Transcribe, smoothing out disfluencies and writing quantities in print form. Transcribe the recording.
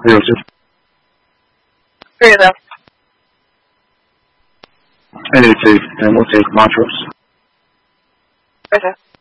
Joseph. 3 of them. I need 2, and we'll take Montrose. Okay.